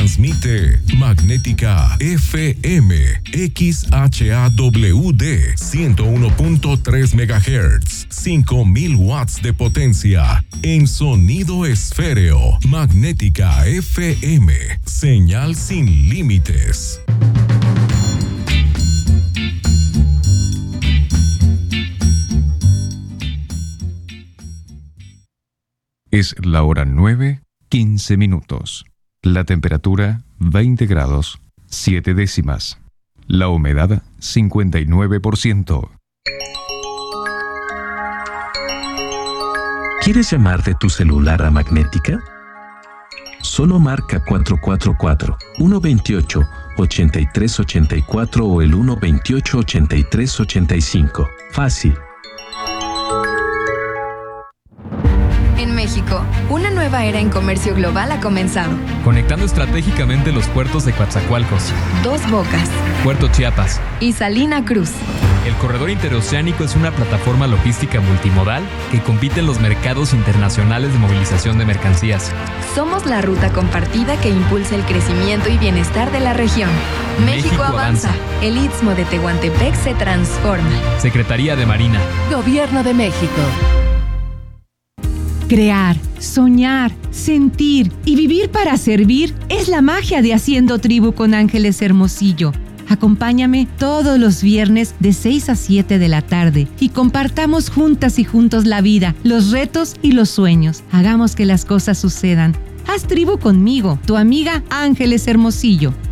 Transmite Magnética FM XHAWD 101.3 MHz, 5000 watts de potencia en sonido esféreo. Magnética FM, señal sin límites. Es la hora 9:15. La temperatura 20 grados 7 décimas. La humedad 59%. ¿Quieres llamar de tu celular a Magnética? Solo marca 444-128-8384 o el 128-8385. Fácil. En México, una nueva era en comercio global ha comenzado. Conectando estratégicamente los puertos de Coatzacoalcos, Dos Bocas, Puerto Chiapas y Salina Cruz. El corredor interoceánico es una plataforma logística multimodal que compite en los mercados internacionales de movilización de mercancías. Somos la ruta compartida que impulsa el crecimiento y bienestar de la región. México avanza. El Istmo de Tehuantepec se transforma. Secretaría de Marina. Gobierno de México. Crear, soñar, sentir y vivir para servir es la magia de Haciendo Tribu con Ángeles Hermosillo. Acompáñame todos los viernes de 6 a 7 de la tarde y compartamos juntas y juntos la vida, los retos y los sueños. Hagamos que las cosas sucedan. Haz tribu conmigo, tu amiga Ángeles Hermosillo.